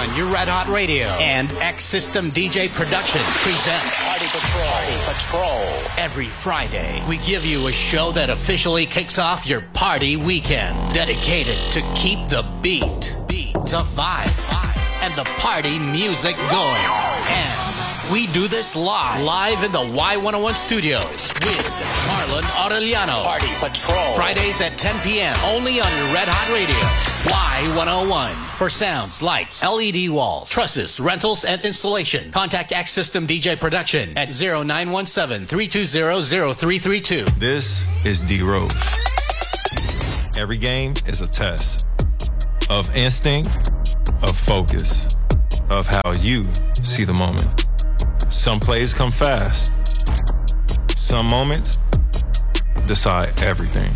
101, your Red Hot Radio, and X System DJ Production present Party Patrol. Party Patrol. Every Friday, we give you a show that officially kicks off your party weekend, dedicated to keep the beat, the vibe, and the party music going. And we do this live in the Y101 studios with Marlon Aureliano. Party Patrol. Fridays at 10 p.m. only on your Red Hot Radio. Y101. For sounds, lights, LED walls, trusses, rentals, and installation. Contact X System DJ Production at 0917-320-0332. This is D Rose. Every game is a test of instinct, of focus, of how you see the moment. Some plays come fast. Some moments decide everything.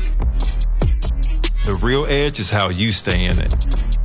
The real edge is how you stay in it.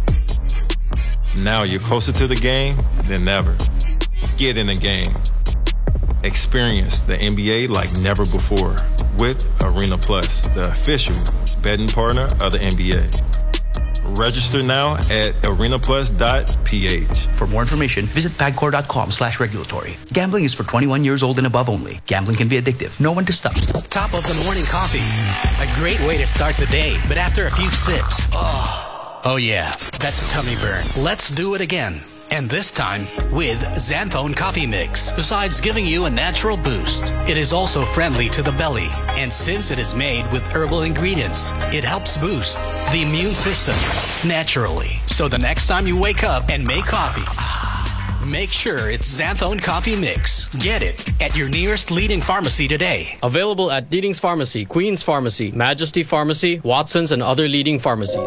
Now you're closer to the game than ever. Get in the game. Experience the NBA like never before with Arena Plus, the official betting partner of the NBA. Register now at arenaplus.ph. For more information, visit pagcor.com/regulatory. Gambling is for 21 years old and above only. Gambling can be addictive. Know when to stop. Top of the morning coffee. A great way to start the day. But after a few sips, oh yeah, that's a tummy burn. Let's do it again. And this time with Xanthone Coffee Mix. Besides giving you a natural boost, it is also friendly to the belly. And since it is made with herbal ingredients, it helps boost the immune system naturally. So the next time you wake up and make coffee, make sure it's Xanthone Coffee Mix. Get it at your nearest leading pharmacy today. Available at Leading's Pharmacy, Queen's Pharmacy, Majesty Pharmacy, Watson's, and other leading pharmacies.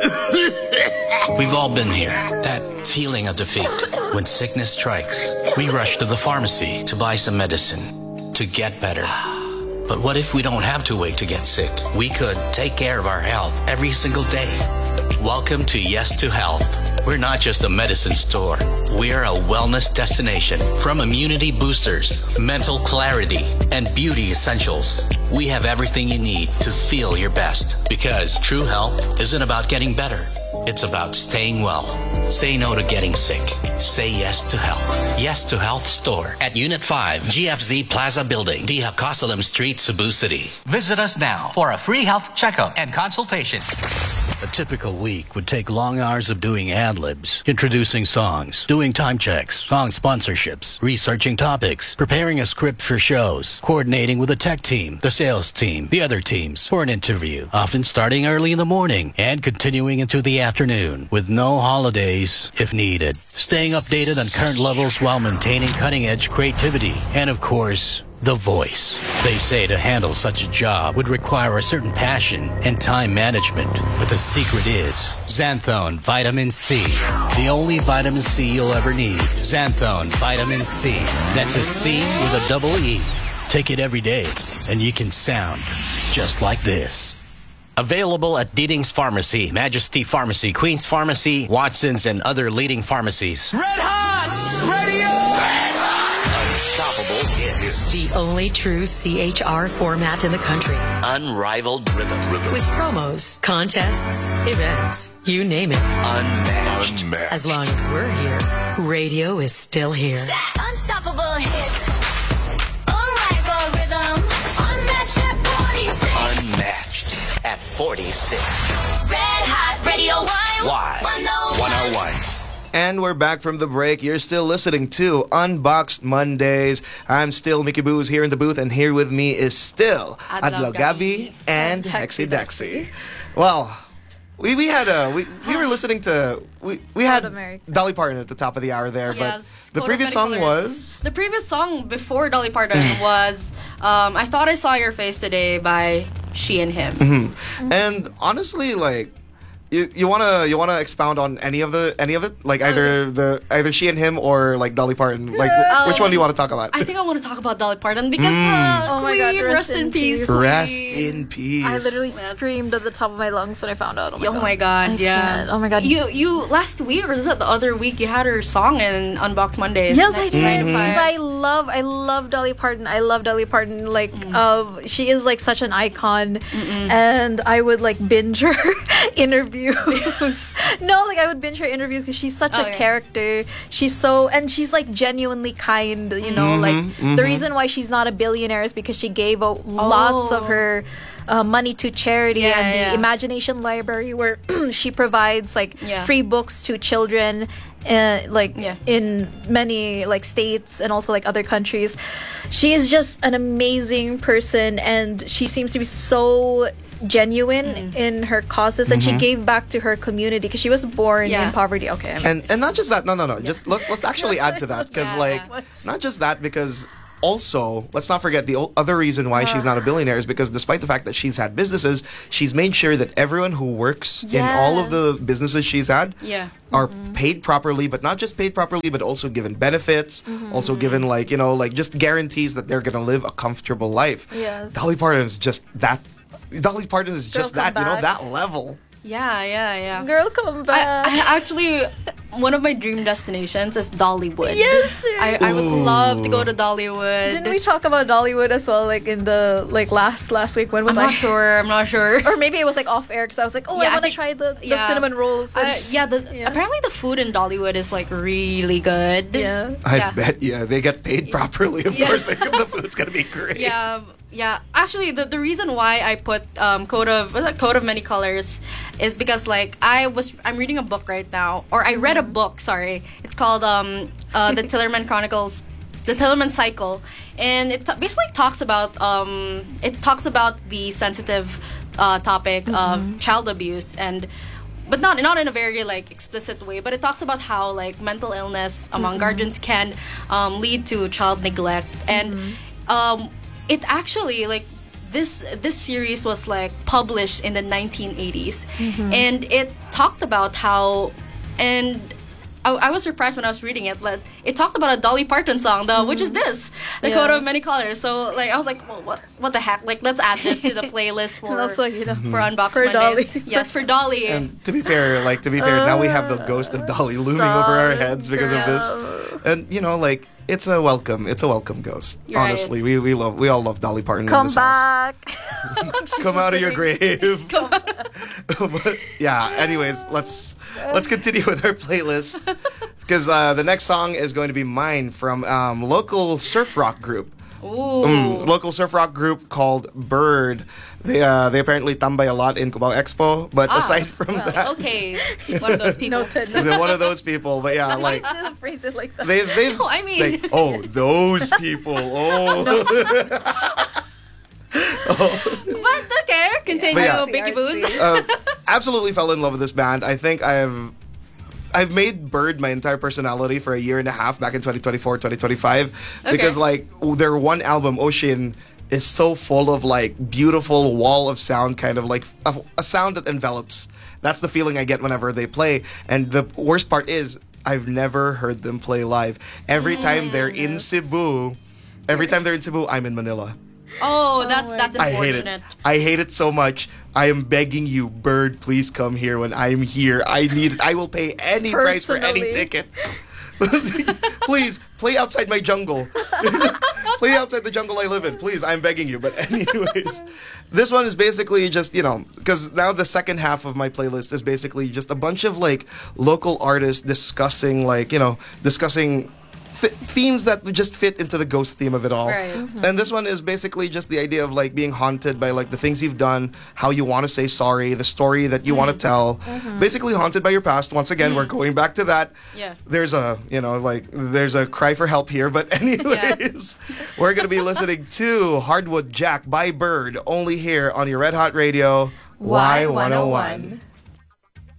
We've all been here. That feeling of defeat. When sickness strikes, we rush to the pharmacy to buy some medicine to get better. But what if we don't have to wait to get sick? We could take care of our health every single day. Welcome to Yes to Health. We're not just a medicine store. We're a wellness destination. From immunity boosters, mental clarity, and beauty essentials, we have everything you need to feel your best. Because true health isn't about getting better. It's about staying well. Say no to getting sick. Say yes to health. Yes to Health store at Unit 5, GFZ Plaza Building, Diha Kosalam Street, Cebu City. Visit us now for a free health checkup and consultation. A typical week would take long hours of doing ad-libs, introducing songs, doing time checks, song sponsorships, researching topics, preparing a script for shows, coordinating with the tech team, the sales team, the other teams for an interview, often starting early in the morning and continuing into the afternoon with no holidays if needed. Staying updated on current levels while maintaining cutting-edge creativity and, of course, the voice. They say to handle such a job would require a certain passion and time management. But the secret is Xanthone Vitamin C. The only vitamin C you'll ever need. Xanthone Vitamin C. That's a C with a double E. Take it every day and you can sound just like this. Available at Deeding's Pharmacy, Majesty Pharmacy, Queen's Pharmacy, Watson's, and other leading pharmacies. Red Hot Radio! Red Hot! Unstoppable hits. The only true CHR format in the country. Unrivaled rhythm. With promos, contests, events, you name it. Unmatched. As long as we're here, radio is still here. Unstoppable hits. Unrivaled rhythm. Unmatched at 46. Unmatched at 46. Red Hot Radio Y101. And we're back from the break. You're still listening to Unboxed Mondays. I'm still Mickey Boos here in the booth, and here with me is still Adlaw Gabi and Hexy Dexy. Well, we were listening to we had Dolly Parton at the top of the hour there, yes, but the previous song was before Dolly Parton was I Thought I Saw Your Face Today by She and Him. Mm-hmm. And honestly, like, You wanna expound on any of it, like either She and Him or like Dolly Parton, like which one do you want to talk about? I think I want to talk about Dolly Parton because oh my God, rest in peace. Rest in peace. I literally screamed at the top of my lungs when I found out. Oh my God, yeah. Oh my God. You last week or was it the other week? You had her song in Unboxed Mondays. Yes, I did. Because I love Dolly Parton. I love Dolly Parton. Like she is like such an icon, and I would like binge her interview interviews. No, like I would binge her interviews because she's such a character. And she's like genuinely kind, you know. The reason why she's not a billionaire is because she gave lots of her money to charity and the Imagination Library, where she provides like free books to children in many like states and also like other countries. She is just an amazing person, and she seems to be so genuine in her causes, and she gave back to her community because she was born in poverty. And not just that. No. Just let's actually add to that, because like not just that, because also, let's not forget the other reason why she's not a billionaire is because despite the fact that she's had businesses, she's made sure that everyone who works in all of the businesses she's had are paid properly, but not just paid properly, but also given benefits, also given like, you know, like just guarantees that they're going to live a comfortable life. Yes. Dolly Parton is just that. Dolly Parton is just that, you know, that level. Yeah. Girl, come back. I actually, one of my dream destinations is Dollywood. Yes, I would love to go to Dollywood. Didn't we talk about Dollywood as well, like in the like last week? When was I'm not sure. Or maybe it was like off air because I was like, I want to try the cinnamon rolls. Apparently the food in Dollywood is like really good. Yeah. I bet. Yeah, they get paid properly. Of course, the food's gonna be great. Yeah. Actually, the reason why I put Coat of Many Colors is because like I'm reading a book right now, or I read a book. Sorry, it's called the Tillerman Chronicles, the Tillerman Cycle, and it basically talks about the sensitive topic of child abuse, but not in a very like explicit way, but it talks about how like mental illness among guardians can lead to child neglect, and it actually like this series was like published in the 1980s, and it talked about how, and I was surprised when I was reading it, but it talked about a Dolly Parton song, which is this, the Coat of Many Colors. So like I was like, well, what the heck? Like let's add this to the playlist for also, you know, for Unbox for Mondays. Dolly. Yes, for Dolly. And to be fair, now we have the ghost of Dolly looming over our heads because of this. And you know, like it's a welcome ghost. You're honestly, right. we all love Dolly Parton in Come this back. house. Come out of your grave. But, yeah. Anyways, let's continue with our playlist, because the next song is going to be mine from local surf rock group. Local surf rock group called Bird. They apparently tambay a lot in Cubao Expo, but aside from that, okay, one of those people. they're one of those people. But yeah, like phrase it like that. they've No, I mean, like, those people. But okay, continue, Biggie Boos. Absolutely fell in love with this band. I think I've made Bird my entire personality for a year and a half back in 2024, 2025, because like their one album, Ocean, is so full of like beautiful wall of sound, kind of like a sound that envelops. That's the feeling I get whenever they play. And the worst part is I've never heard them play live. Every time they're in Cebu, I'm in Manila. Oh, that's unfortunate. I hate it so much. I am begging you, Bird, please come here when I'm here. I need it. I will pay any price for any ticket. Please, play outside my jungle. Play outside the jungle I live in. Please, I'm begging you. But anyways, this one is basically just, you know, because now the second half of my playlist is basically just a bunch of like local artists discussing themes that just fit into the ghost theme of it all. Right. And this one is basically just the idea of like being haunted by like the things you've done, how you want to say sorry, the story that you want to tell. Basically haunted by your past. Once again, we're going back to that. Yeah. There's a cry for help here. But anyways, we're going to be listening to Hardwood Jack by Bird, only here on your Red Hot Radio, Y101.